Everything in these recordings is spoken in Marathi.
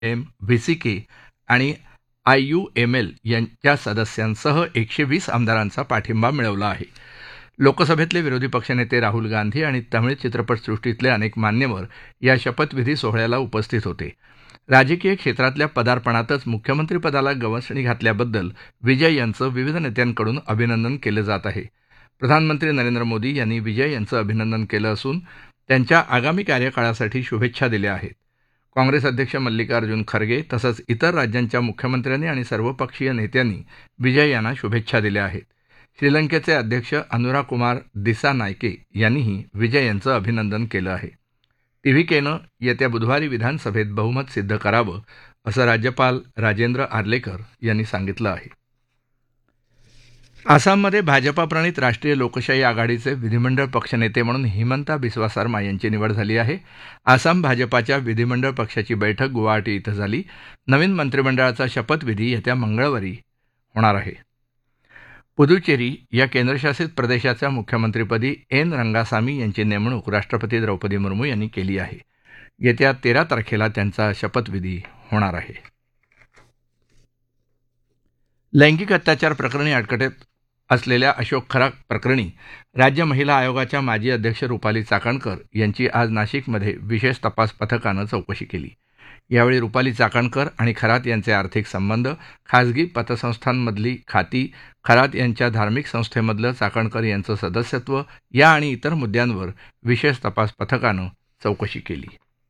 एम, व्हीसीके आणि आययूएमएल यांच्या सदस्यांसह 120 आमदारांचा पाठिंबा मिळवला आहे. लोकसभेतले विरोधी पक्षनेते राहुल गांधी आणि तमिळ चित्रपटसृष्टीतले अनेक मान्यवर या शपथविधी सोहळ्याला उपस्थित होते. राजकीय क्षेत्रातल्या पदार्पणातच मुख्यमंत्रीपदाला गवसणी घातल्याबद्दल विजय यांचं विविध नेत्यांकडून अभिनंदन केलं जात आहे. प्रधानमंत्री नरेंद्र मोदी यांनी विजय यांचं अभिनंदन केलं असून त्यांच्या आगामी कार्यकाळासाठी शुभेच्छा दिल्या आहेत. काँग्रेस अध्यक्ष मल्लिकार्जुन खरगे तसंच इतर राज्यांच्या मुख्यमंत्र्यांनी आणि सर्वपक्षीय नेत्यांनी विजय यांना शुभेच्छा दिल्या आहेत. श्रीलंकेचे अध्यक्ष अनुराकुमार दिसानायके यांनीही विजय यांचं अभिनंदन केलं आहे. टीव्हीकेनं येत्या बुधवारी विधानसभेत बहुमत सिद्ध करावं असं राज्यपाल राजेंद्र आर्लेकर यांनी सांगितलं आहे. आसाममध्ये भाजपाप्रणित राष्ट्रीय लोकशाही आघाडीचे विधिमंडळ पक्षनेते म्हणून हिमंता बिस्वा सर्मा यांची निवड झाली आहे. आसाम भाजपाच्या विधिमंडळ पक्षाची बैठक गुवाहाटी इथं झाली. नवीन मंत्रिमंडळाचा शपथविधी येत्या मंगळवारी होणार आहे. पुदुचेरी या केंद्रशासित प्रदेशाच्या मुख्यमंत्रीपदी एन रंगासामी यांची नेमणूक राष्ट्रपती द्रौपदी मुर्मू यांनी केली आहे. येत्या 13 तारखेला त्यांचा शपथविधी होणार आहे. लैंगिक अत्याचार प्रकरणी अटकेत असलेल्या अशोक खरात प्रकरणी राज्य महिला आयोगाच्या माजी अध्यक्ष रुपाली चाकणकर यांची आज नाशिकमध्ये विशेष तपास पथकानं चौकशी केली. यावेळी रुपाली चाकणकर आणि खरात यांचे आर्थिक संबंध, खासगी पतसंस्थांमधली खाती, खरात यांच्या धार्मिक संस्थेमधलं चाकणकर यांचं सदस्यत्व या आणि इतर मुद्द्यांवर विशेष तपास पथकानं चौकशी केली.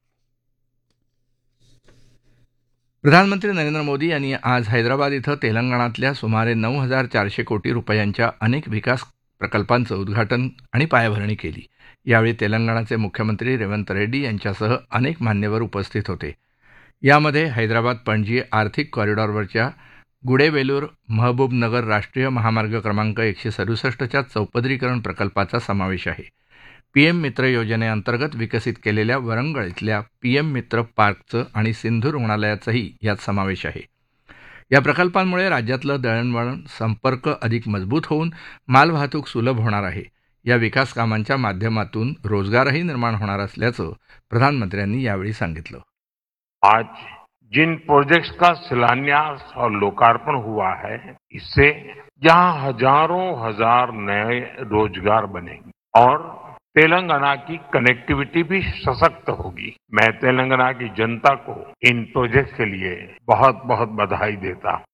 प्रधानमंत्री नरेंद्र मोदी यांनी आज हैदराबाद इथं तेलंगणातल्या सुमारे 9,400 कोटी रुपयांच्या अनेक विकास प्रकल्पांचं उद्घाटन आणि पायाभरणी केली. यावेळी तेलंगणाचे मुख्यमंत्री रेवंत रेड्डी यांच्यासह अनेक मान्यवर उपस्थित होते. यामध्ये हैदराबाद पणजी आर्थिक कॉरिडॉरवरच्या गुडेवेलूर महबूबनगर राष्ट्रीय महामार्ग क्रमांक 167च्या चौपदरीकरण प्रकल्पाचा समावेश आहे. पीएम मित्र योजनेअंतर्गत विकसित केलेल्या वरंगळ इथल्या पीएम मित्र पार्कचं आणि सिंधू रुग्णालयाचाही यात समावेश आहे. या प्रकल्पांमुळे राज्यातलं दळणवळण संपर्क अधिक मजबूत होऊन मालवाहतूक सुलभ होणार आहे. या विकास कामांच्या माध्यमातून रोजगारही निर्माण होणार असल्याचं प्रधानमंत्र्यांनी यावेळी सांगितलं. आज जिन प्रोजेक्ट्स का शिलान्यास और लोकार्पण हुआ है, इससे यहाँ हजारों हजार नए रोजगार बनेंगे और तेलंगाना की कनेक्टिविटी भी सशक्त होगी. मैं तेलंगाना की जनता को इन प्रोजेक्ट्स के लिए बहुत बहुत बधाई देता हूं.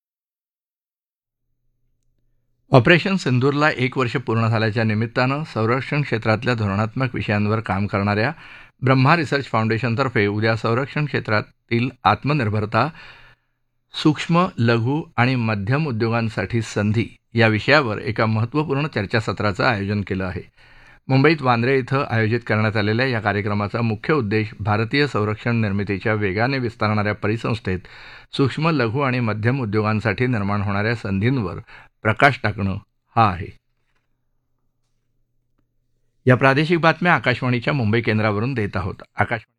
ऑपरेशन सिंदूरला 1 वर्ष पूर्ण झाल्याच्या निमित्तानं संरक्षण क्षेत्रातल्या धोरणात्मक विषयांवर काम करणाऱ्या ब्रह्मा रिसर्च फाउंडेशनतर्फे उद्या संरक्षण क्षेत्रातील आत्मनिर्भरता, सूक्ष्म, लघु आणि मध्यम उद्योगांसाठी संधी या विषयावर एका महत्त्वपूर्ण चर्चासत्राचं आयोजन केलं आहे. मुंबईत वांद्रे इथं आयोजित करण्यात आलेल्या या कार्यक्रमाचा मुख्य उद्देश भारतीय संरक्षण निर्मितीच्या वेगाने विस्तारणाऱ्या परिसंस्थेत सूक्ष्म, लघु आणि मध्यम उद्योगांसाठी निर्माण होणाऱ्या संधींवर प्रकाश टाकणं हा आहे. या प्रादेशिक बातम्या आकाशवाणीच्या मुंबई केंद्रावरून देत आहोत. आकाशवाणी